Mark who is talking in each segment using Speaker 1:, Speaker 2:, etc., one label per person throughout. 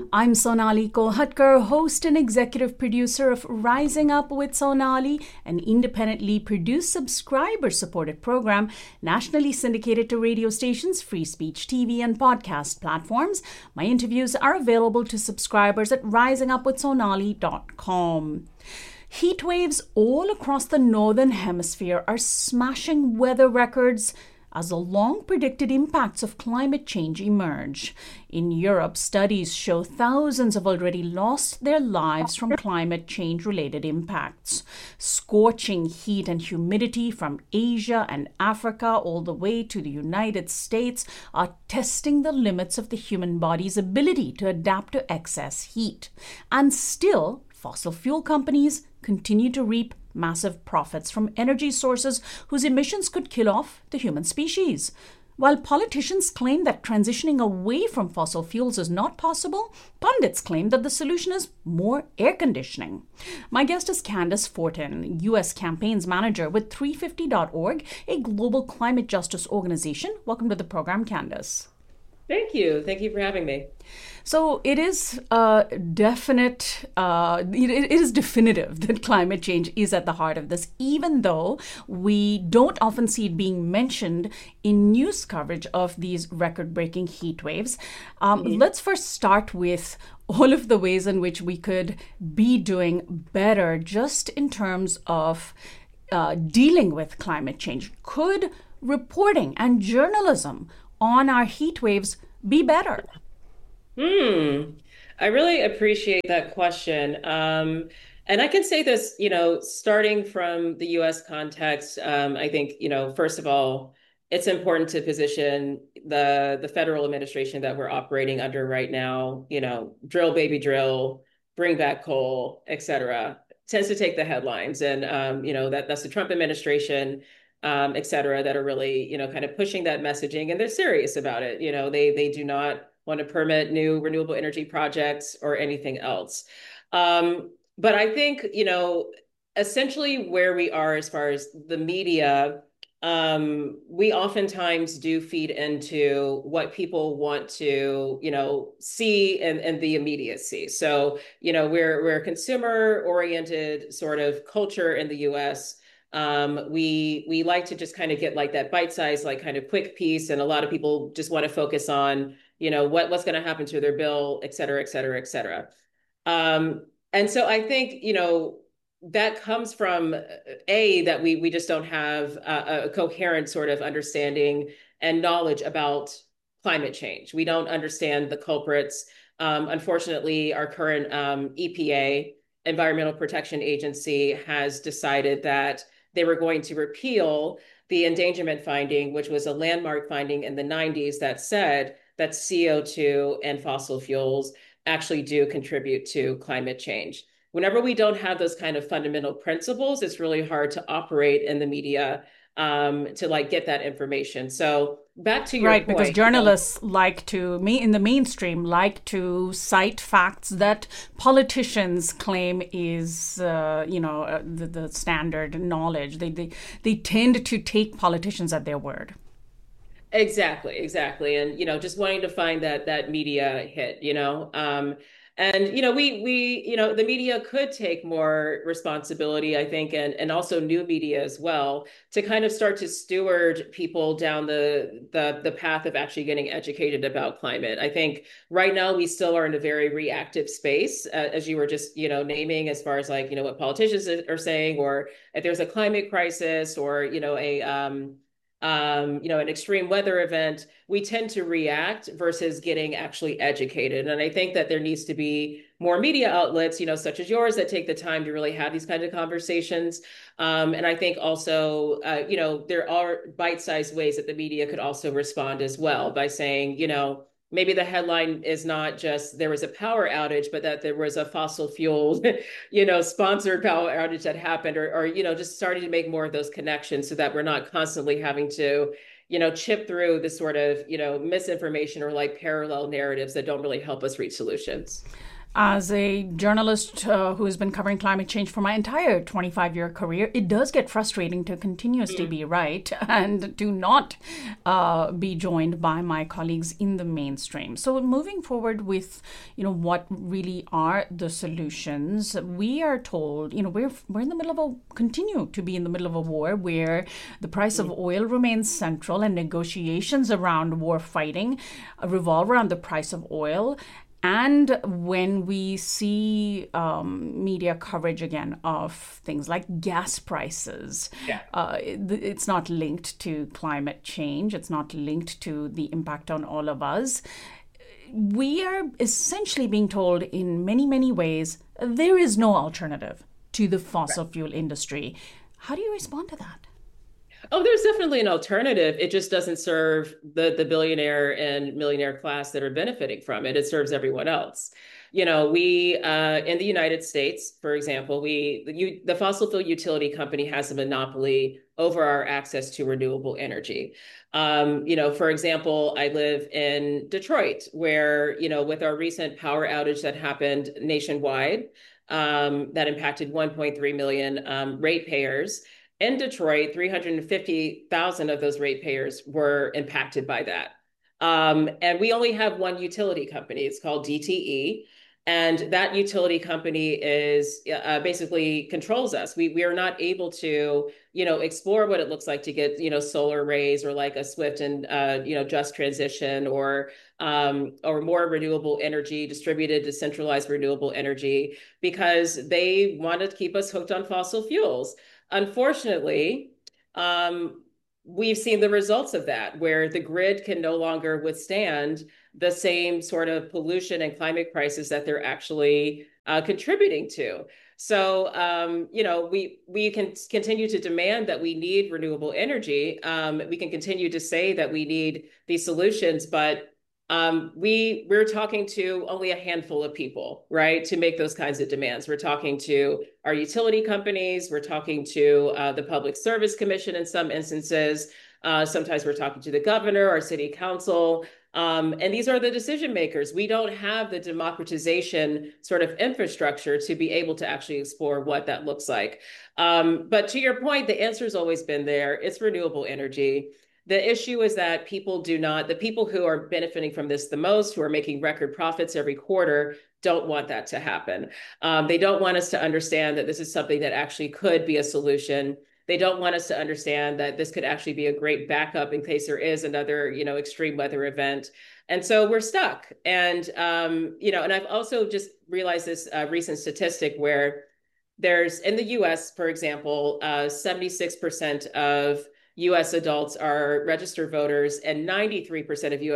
Speaker 1: I'm Sonali Kolhatkar, host and executive producer of Rising Up with Sonali, an independently produced, subscriber-supported program nationally syndicated to radio stations, free speech TV, and podcast platforms. My interviews are available to subscribers at risingupwithsonali.com. Heat waves all across the northern hemisphere are smashing weather records as the long-predicted impacts of climate change emerge. In Europe, studies show thousands have already lost their lives from climate change-related impacts. Scorching heat and humidity from Asia and Africa all the way to the United States are testing the limits of the human body's ability to adapt to excess heat. And still, fossil fuel companies continue to reap massive profits from energy sources whose emissions could kill off the human species. While politicians claim that transitioning away from fossil fuels is not possible, pundits claim that the solution is more air conditioning. My guest is Candace Fortin, U.S. campaigns manager with 350.org, a global climate justice organization. Welcome to the program, Candace.
Speaker 2: Thank you. Thank you for having me.
Speaker 1: So it is definitive that climate change is at the heart of this, even though we don't often see it being mentioned in news coverage of these record-breaking heat waves. Let's first start with all of the ways in which we could be doing better just in terms of dealing with climate change. Could reporting and journalism on our heat waves be better?
Speaker 2: I really appreciate that question. And I can say this, starting from the US context, I think, first of all, it's important to position the federal administration that we're operating under right now, drill, baby, drill, bring back coal, et cetera, tends to take the headlines. And, that's the Trump administration, et cetera, that are really, kind of pushing that messaging, and they're serious about it. They do not want to permit new renewable energy projects or anything else. But I think, essentially where we are as far as the media, we oftentimes do feed into what people want to, see and the immediacy. So, we're a consumer-oriented sort of culture in the US. We like to just kind of get like that bite-sized, like kind of quick piece, and a lot of people just want to focus on, what's going to happen to their bill, et cetera, et cetera, et cetera. And so I think, that comes from that we just don't have a coherent sort of understanding and knowledge about climate change. We don't understand the culprits. Unfortunately, our current EPA, Environmental Protection Agency, has decided that they were going to repeal the endangerment finding, which was a landmark finding in the 90s that said that CO2 and fossil fuels actually do contribute to climate change. Whenever we don't have those kind of fundamental principles, it's really hard to operate in the media to like get that information. So back to your
Speaker 1: point. Right, because journalists in the mainstream like to cite facts that politicians claim is, the standard knowledge. They tend to take politicians at their word.
Speaker 2: Exactly. And, just wanting to find that media hit, and, the media could take more responsibility, I think, and also new media as well, to kind of start to steward people down the path of actually getting educated about climate. I think right now we still are in a very reactive space, as you were just, naming, as far as like, what politicians are saying, or if there's a climate crisis or, an extreme weather event, we tend to react versus getting actually educated. And I think that there needs to be more media outlets, such as yours, that take the time to really have these kinds of conversations. And I think also, there are bite-sized ways that the media could also respond as well by saying, maybe the headline is not just there was a power outage, but that there was a fossil fuel, sponsored power outage that happened, or just starting to make more of those connections so that we're not constantly having to, chip through this sort of, misinformation or like parallel narratives that don't really help us reach solutions.
Speaker 1: As a journalist who has been covering climate change for my entire 25-year career, it does get frustrating to continuously
Speaker 2: Mm.
Speaker 1: be right and to not be joined by my colleagues in the mainstream. So moving forward with, what really are the solutions, we are told, we're in the middle of continue to be in the middle of a war where the price of
Speaker 2: Mm.
Speaker 1: oil remains central and negotiations around war fighting revolve around the price of oil. And when we see media coverage again of things like gas prices,
Speaker 2: Yeah.
Speaker 1: it's not linked to climate change, it's not linked to the impact on all of us. We are essentially being told in many, many ways there is no alternative to the fossil fuel industry. How do you respond to that?
Speaker 2: Oh, there's definitely an alternative. It just doesn't serve the billionaire and millionaire class that are benefiting from it. It serves everyone else. We in the United States, for example, the fossil fuel utility company has a monopoly over our access to renewable energy. For example, I live in Detroit, where, with our recent power outage that happened nationwide, that impacted 1.3 million ratepayers. In Detroit, 350,000 of those ratepayers were impacted by that. And we only have one utility company. It's called DTE. And that utility company is basically controls us. We are not able to, explore what it looks like to get, solar arrays or like a swift and, just transition or more renewable energy, distributed, decentralized renewable energy, because they want to keep us hooked on fossil fuels. Unfortunately, we've seen the results of that, where the grid can no longer withstand the same sort of pollution and climate crisis that they're actually contributing to. So, we can continue to demand that we need renewable energy. We can continue to say that we need these solutions, but we're talking to only a handful of people, right, to make those kinds of demands. We're talking to our utility companies. We're talking to the Public Service Commission in some instances. Sometimes we're talking to the governor or city council. And these are the decision makers. We don't have the democratization sort of infrastructure to be able to actually explore what that looks like. But to your point, the answer has always been there. It's renewable energy. The issue is that the people who are benefiting from this the most, who are making record profits every quarter, don't want that to happen. They don't want us to understand that this is something that actually could be a solution. They don't want us to understand that this could actually be a great backup in case there is another, extreme weather event. And so we're stuck. And, and I've also just realized this recent statistic where in the US, for example, 76% of US adults are registered voters, and 93% of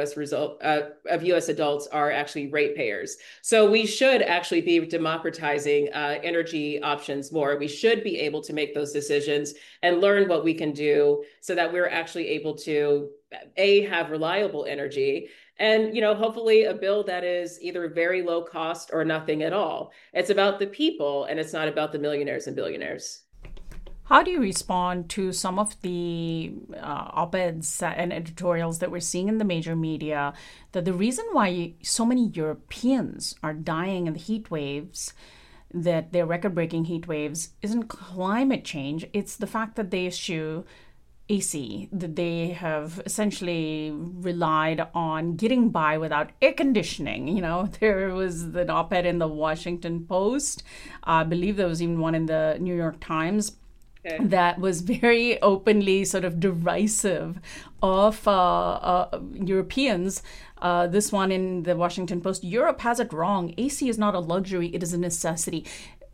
Speaker 2: US adults are actually ratepayers. So we should actually be democratizing energy options more. We should be able to make those decisions and learn what we can do so that we're actually able to have reliable energy, and hopefully a bill that is either very low cost or nothing at all. It's about the people, and it's not about the millionaires and billionaires.
Speaker 1: How do you respond to some of the op-eds and editorials that we're seeing in the major media that the reason why so many Europeans are dying in the heat waves, that they're record-breaking heat waves, isn't climate change, it's the fact that they issue AC, that they have essentially relied on getting by without air conditioning. There was an op-ed in the Washington Post. I believe there was even one in the New York Times. Okay. That was very openly sort of derisive of Europeans. This one in the Washington Post: Europe has it wrong. AC is not a luxury; it is a necessity.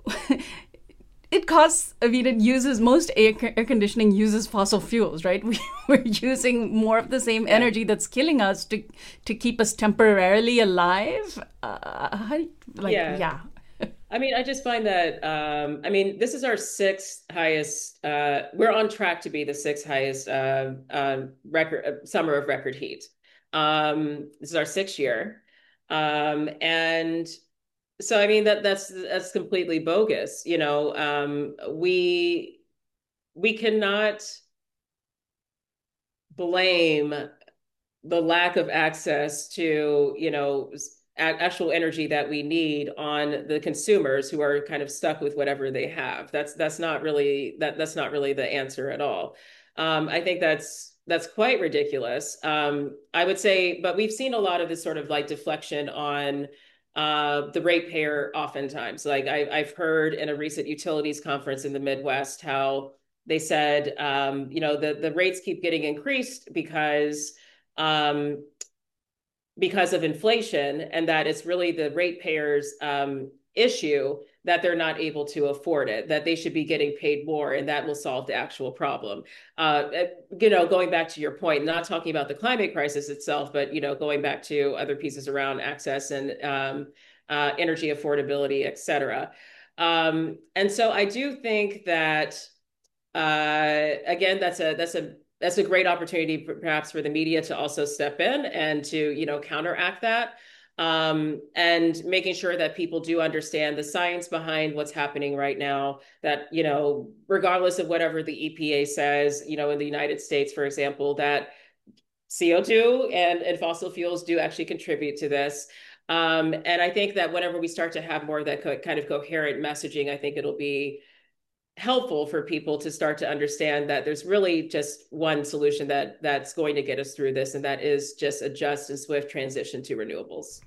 Speaker 1: It costs. Most air conditioning uses fossil fuels, right? We're using more of the same energy that's killing us to keep us temporarily alive. Yeah.
Speaker 2: I just find that, this is our sixth highest, we're on track to be the sixth highest summer of record heat. This is our sixth year. And so, that's completely bogus. We cannot blame the lack of access to, actual energy that we need on the consumers who are kind of stuck with whatever they have. That's not really that's not really the answer at all. I think that's quite ridiculous. I would say, but we've seen a lot of this sort of like deflection on the ratepayer oftentimes. Like I've heard in a recent utilities conference in the Midwest how they said, the rates keep getting increased um, because of inflation, and that it's really the ratepayers' issue that they're not able to afford it, that they should be getting paid more, and that will solve the actual problem. Going back to your point, not talking about the climate crisis itself, but, going back to other pieces around access and energy affordability, et cetera. And so I do think that, again, that's a great opportunity perhaps for the media to also step in and to, counteract that. And making sure that people do understand the science behind what's happening right now, that, regardless of whatever the EPA says, in the United States, for example, that CO2 and fossil fuels do actually contribute to this. And I think that whenever we start to have more of that kind of coherent messaging, I think it'll be helpful for people to start to understand that there's really just one solution that's going to get us through this, and that is just a just and swift transition to renewables.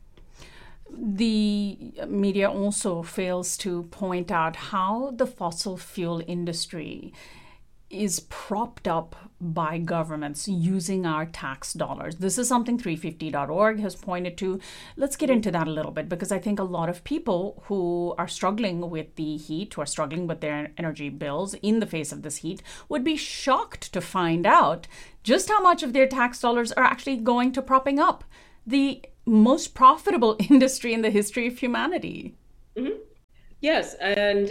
Speaker 1: The media also fails to point out how the fossil fuel industry is propped up by governments using our tax dollars. This is something 350.org has pointed to. Let's get into that a little bit, because I think a lot of people who are struggling with the heat, who are struggling with their energy bills in the face of this heat, would be shocked to find out just how much of their tax dollars are actually going to propping up the most profitable industry in the history of humanity.
Speaker 2: Mm-hmm. Yes, and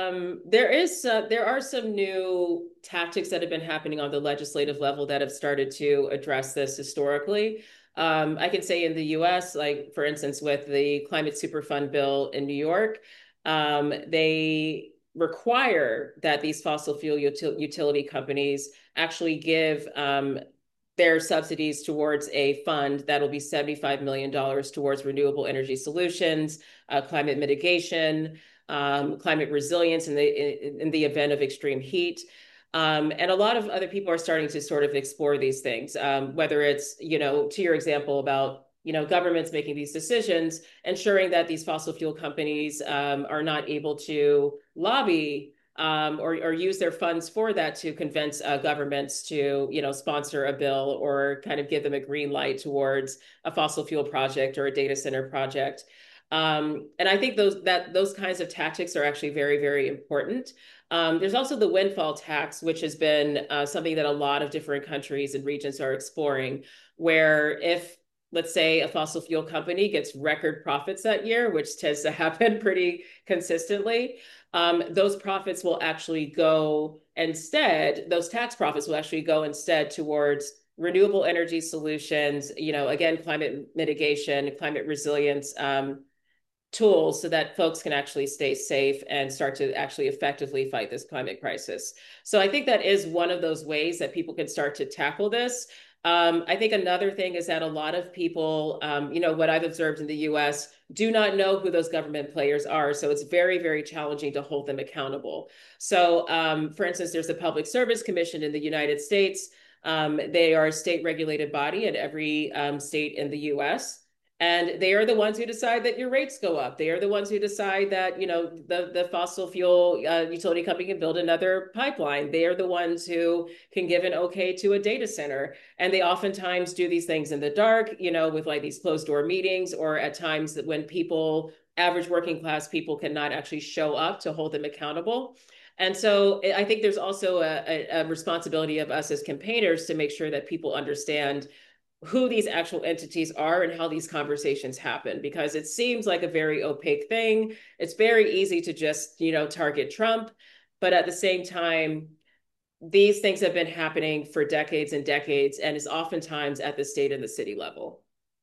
Speaker 2: there are some new tactics that have been happening on the legislative level that have started to address this historically. I can say in the U.S., like for instance, with the Climate Superfund bill in New York, they require that these fossil fuel utility companies actually give their subsidies towards a fund that'll be $75 million towards renewable energy solutions, climate mitigation, climate resilience in the event of extreme heat. And a lot of other people are starting to sort of explore these things, whether it's, to your example about, governments making these decisions, ensuring that these fossil fuel companies are not able to lobby or use their funds for that to convince governments to, sponsor a bill or kind of give them a green light towards a fossil fuel project or a data center project. And I think those kinds of tactics are actually very, very important. There's also the windfall tax, which has been something that a lot of different countries and regions are exploring, where if, let's say, a fossil fuel company gets record profits that year, which tends to happen pretty consistently, those profits will actually go instead, those tax profits will actually go instead towards renewable energy solutions, again, climate mitigation, climate resilience tools, so that folks can actually stay safe and start to actually effectively fight this climate crisis. So I think that is one of those ways that people can start to tackle this. I think another thing is that a lot of people, what I've observed in the US, do not know who those government players are. So it's very, very challenging to hold them accountable. So for instance, there's the Public Service Commission in the United States. They are a state regulated body in every state in the US. And they are the ones who decide that your rates go up. They are the ones who decide that, the fossil fuel utility company can build another pipeline. They are the ones who can give an okay to a data center. And they oftentimes do these things in the dark, with like these closed door meetings, or at times that when average working class people cannot actually show up to hold them accountable. And so I think there's also a responsibility of us as campaigners to make sure that people understand who these actual entities are and how these conversations happen, because it seems like a very opaque thing. It's very easy to just, target Trump. But at the same time, these things have been happening for decades and decades, and is oftentimes at the state and the city level.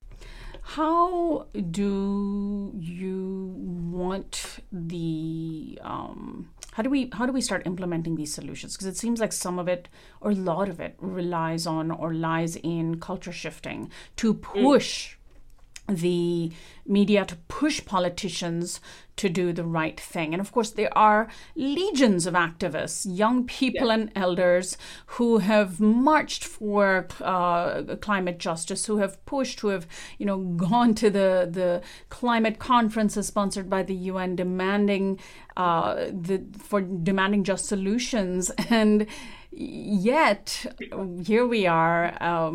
Speaker 1: How do you want the how do we start implementing these solutions? Because it seems like some of it, or a lot of it, relies on or lies in culture shifting to push the media to push politicians to do the right thing. And of course, there are legions of activists, young people
Speaker 2: Yeah.
Speaker 1: and elders who have marched for climate justice, who have pushed, who have, gone to the climate conferences sponsored by the UN, demanding demanding just solutions. And yet, here we are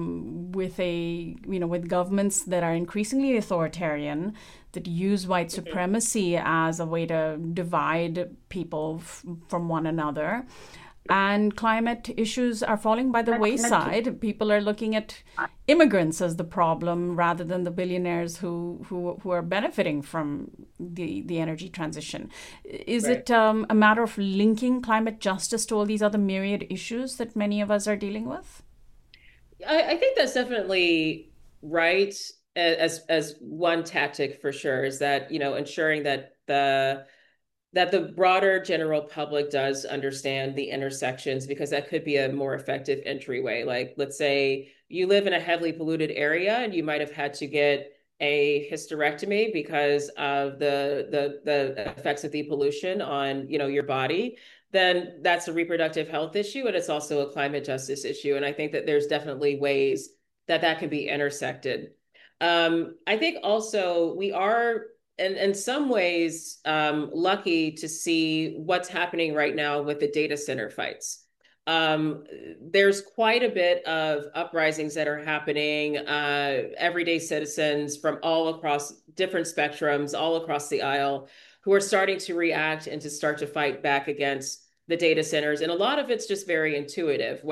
Speaker 1: with governments that are increasingly authoritarian, that use white supremacy as a way to divide people from one another. And climate issues are falling by the wayside. People are looking at immigrants as the problem rather than the billionaires who are benefiting from the energy transition. Is
Speaker 2: Right.
Speaker 1: it a matter of linking climate justice to all these other myriad issues that many of us are dealing with?
Speaker 2: I think that's definitely right as one tactic for sure is that, ensuring that the broader general public does understand the intersections, because that could be a more effective entryway. Like, let's say you live in a heavily polluted area and you might have had to get a hysterectomy because of the effects of the pollution on, your body. Then that's a reproductive health issue, and it's also a climate justice issue. And I think that there's definitely ways that that can be intersected. I think also we are in some ways lucky to see what's happening right now with the data center fights. Um, there's quite a bit of uprisings that are happening, everyday citizens from all across different spectrums, all across the aisle, who are starting to react and to start to fight back against the data centers. And a lot of it's just very intuitive.